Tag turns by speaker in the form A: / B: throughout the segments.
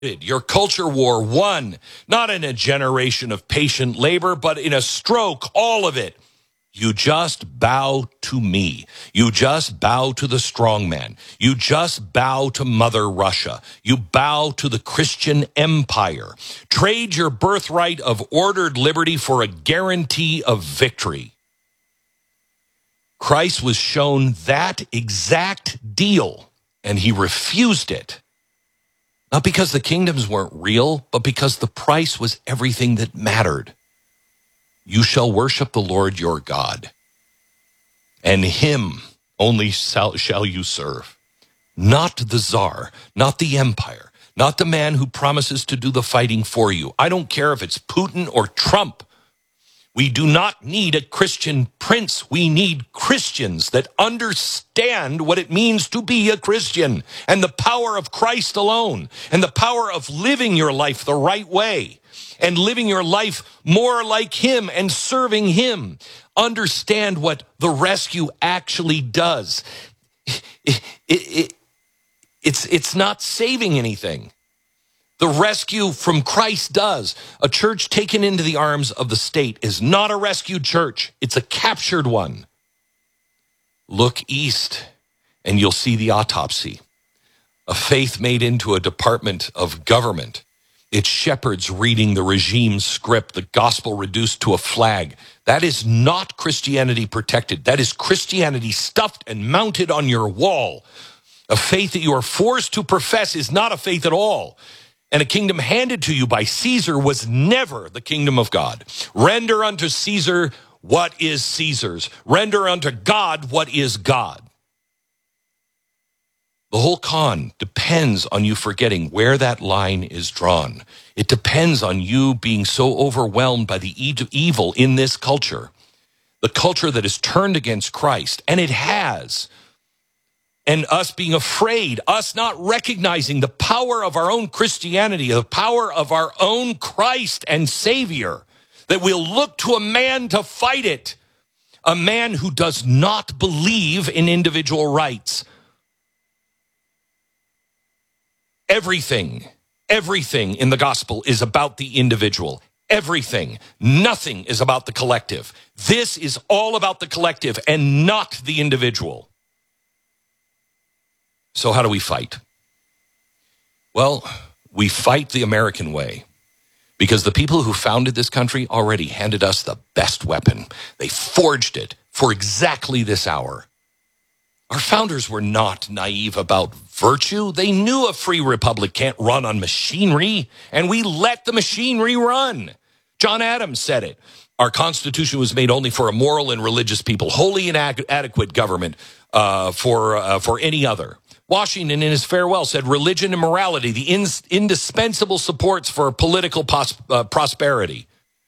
A: Your culture war won, not in a generation of patient labor, but in a stroke, all of it. You just bow to me. You just bow to the strong man. You just bow to Mother Russia. You bow to the Christian empire. Trade your birthright of ordered liberty for a guarantee of victory. Christ was shown that exact deal, and he refused it. Not because the kingdoms weren't real, but because the price was everything that mattered. You shall worship the Lord your God, and him only shall you serve. Not the czar, not the empire, not the man who promises to do the fighting for you. I don't care if it's Putin or Trump. We do not need a Christian prince. We need Christians that understand what it means to be a Christian and the power of Christ alone and the power of living your life the right way and living your life more like him and serving him. Understand what the rescue actually does. It's not saving anything. The rescue from Christ does. A church taken into the arms of the state is not a rescued church. It's a captured one. Look east, and you'll see the autopsy. A faith made into a department of government. It's shepherds reading the regime's script, the gospel reduced to a flag. That is not Christianity protected. That is Christianity stuffed and mounted on your wall. A faith that you are forced to profess is not a faith at all. And a kingdom handed to you by Caesar was never the kingdom of God. Render unto Caesar what is Caesar's. Render unto God what is God. The whole con depends on you forgetting where that line is drawn. It depends on you being so overwhelmed by the evil in this culture. The culture that is turned against Christ, and it has. And us being afraid, us not recognizing the power of our own Christianity, the power of our own Christ and Savior, that we'll look to a man to fight it, a man who does not believe in individual rights. Everything in the gospel is about the individual. Everything. Nothing is about the collective. This is all about the collective and not the individual. So how do we fight? Well, we fight the American way because the people who founded this country already handed us the best weapon. They forged it for exactly this hour. Our founders were not naive about virtue. They knew a free republic can't run on machinery, and we let the machinery run. John Adams said it. Our Constitution was made only for a moral and religious people, wholly inadequate government for any other. Washington, in his farewell, said religion and morality, the indispensable supports for political prosperity.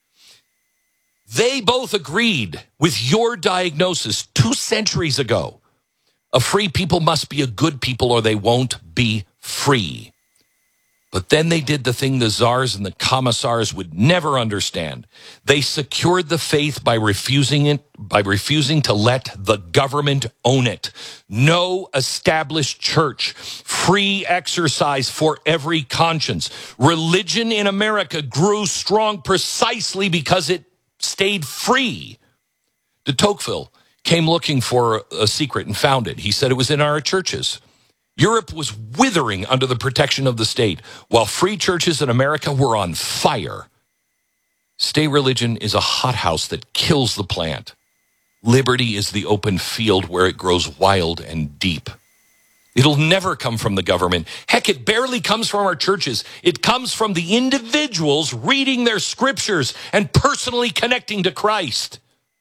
A: They both agreed with your diagnosis 2 centuries ago. A free people must be a good people or they won't be free. But then they did the thing the czars and the commissars would never understand. They secured the faith by refusing to let the government own it. No established church, free exercise for every conscience. Religion in America grew strong precisely because it stayed free. De Tocqueville came looking for a secret and found it. He said it was in our churches. Europe was withering under the protection of the state, while free churches in America were on fire. State religion is a hothouse that kills the plant. Liberty is the open field where it grows wild and deep. It'll never come from the government. Heck, it barely comes from our churches. It comes from the individuals reading their scriptures and personally connecting to Christ.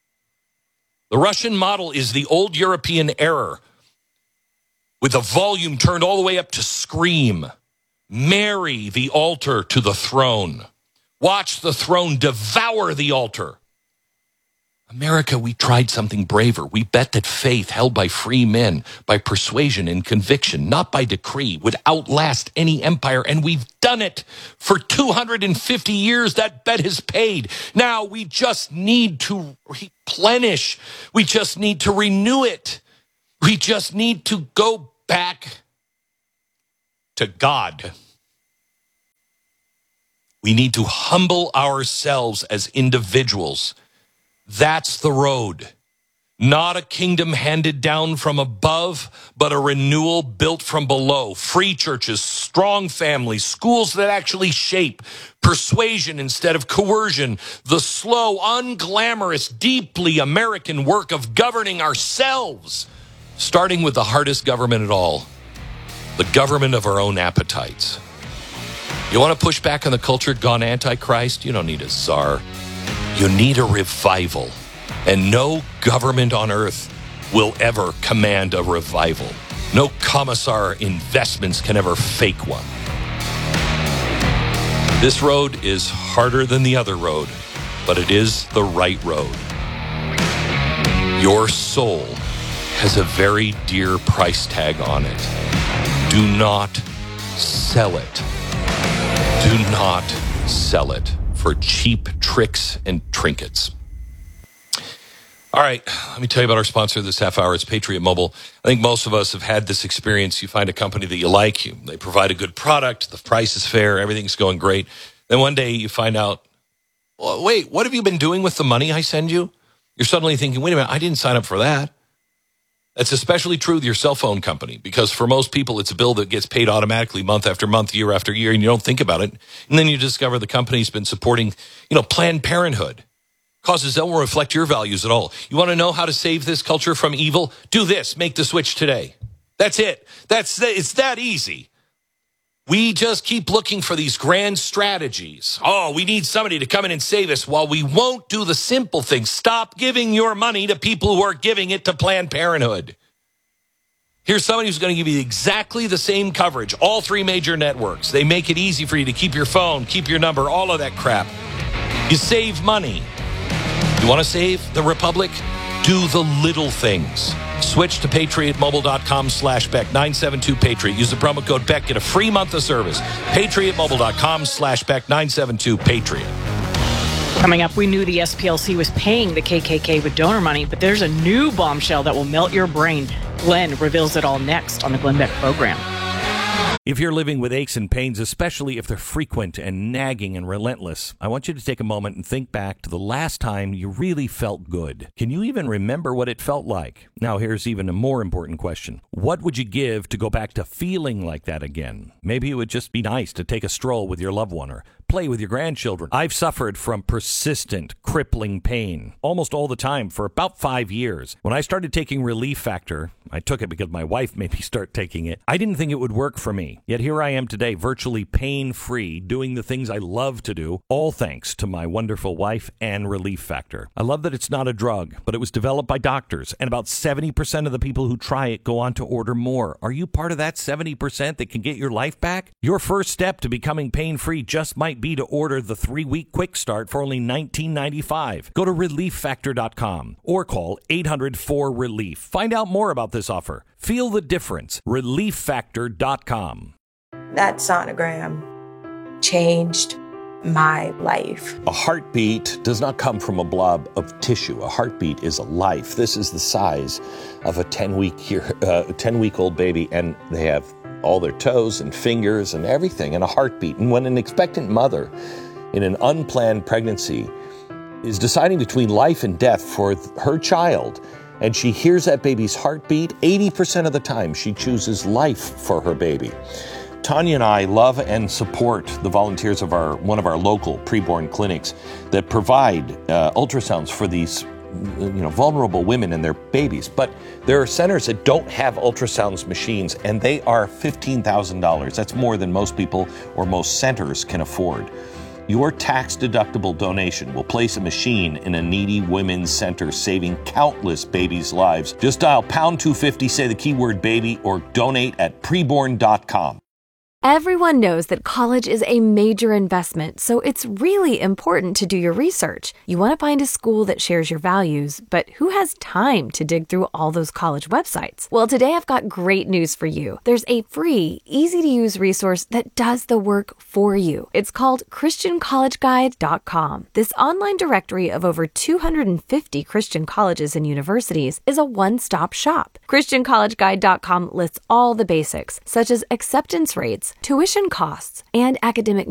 A: The Russian model is the old European error, with the volume turned all the way up to scream. Marry the altar to the throne. Watch the throne devour the altar. America, we tried something braver. We bet that faith held by free men, by persuasion and conviction, not by decree, would outlast any empire. And we've done it for 250 years. That bet has paid. Now we just need to replenish. We just need to renew it. We just need to go back to God. We need to humble ourselves as individuals. That's the road. Not a kingdom handed down from above, but a renewal built from below. Free churches, strong families, schools that actually shape, persuasion instead of coercion, the slow, unglamorous, deeply American work of governing ourselves, starting with the hardest government at all, the government of our own appetites. You want to push back on the culture gone antichrist? You don't need a czar. You need a revival. And no government on earth will ever command a revival. No commissar investments can ever fake one. This road is harder than the other road, but it is the right road. Your soul has a very dear price tag on it. Do not sell it. Do not sell it for cheap tricks and trinkets. All right, let me tell you about our sponsor this half hour. It's Patriot Mobile. I think most of us have had this experience. You find a company that you like. They provide a good product. The price is fair. Everything's going great. Then one day you find out, well, wait, what have you been doing with the money I send you? You're suddenly thinking, wait a minute, I didn't sign up for that. That's especially true with your cell phone company, because for most people, it's a bill that gets paid automatically month after month, year after year, and you don't think about it. And then you discover the company's been supporting, Planned Parenthood. Causes that won't reflect your values at all. You want to know how to save this culture from evil? Do this. Make the switch today. That's it. It's that easy. We just keep looking for these grand strategies. Oh, we need somebody to come in and save us, while we won't do the simple things. Stop giving your money to people who are giving it to Planned Parenthood. Here's somebody who's going to give you exactly the same coverage. All three major networks. They make it easy for you to keep your phone, keep your number, all of that crap. You save money. You want to save the Republic? Do the little things. Switch to patriotmobile.com/Beck, 972-PATRIOT. Use the promo code Beck. Get a free month of service. patriotmobile.com/Beck, 972-PATRIOT.
B: Coming up, we knew the SPLC was paying the KKK with donor money, but there's a new bombshell that will melt your brain. Glenn reveals it all next on the Glenn Beck program.
C: If you're living with aches and pains, especially if they're frequent and nagging and relentless, I want you to take a moment and think back to the last time you really felt good. Can you even remember what it felt like? Now, here's even a more important question. What would you give to go back to feeling like that again? Maybe it would just be nice to take a stroll with your loved one or play with your grandchildren. I've suffered from persistent, crippling pain almost all the time for about 5 years. When I started taking Relief Factor, I took it because my wife made me start taking it. I didn't think it would work for me. Yet here I am today, virtually pain-free, doing the things I love to do, all thanks to my wonderful wife and Relief Factor. I love that it's not a drug, but it was developed by doctors, and about 70% of the people who try it go on to order more. Are you part of that 70% that can get your life back? Your first step to becoming pain-free just might be to order the 3-week quick start for only $19.95. Go to relieffactor.com or call 800-4RELIEF. Find out more about this offer. Feel the difference. relieffactor.com.
D: That sonogram changed my life.
E: A heartbeat does not come from a blob of tissue. A heartbeat is a life. This is the size of a 10-week-old baby, and they have all their toes and fingers and everything, and a heartbeat. And when an expectant mother in an unplanned pregnancy is deciding between life and death for her child, and she hears that baby's heartbeat, 80% of the time she chooses life for her baby. Tanya and I love and support the volunteers of one of our local preborn clinics that provide ultrasounds for these vulnerable women and their babies. But there are centers that don't have ultrasounds machines, and they are $15,000. That's more than most people or most centers can afford. Your tax-deductible donation will place a machine in a needy women's center, saving countless babies' lives. Just dial pound 250, say the keyword baby, or donate at preborn.com.
F: Everyone knows that college is a major investment, so it's really important to do your research. You want to find a school that shares your values, but who has time to dig through all those college websites? Well, today I've got great news for you. There's a free, easy-to-use resource that does the work for you. It's called ChristianCollegeGuide.com. This online directory of over 250 Christian colleges and universities is a one-stop shop. ChristianCollegeGuide.com lists all the basics, such as acceptance rates, tuition costs, and academic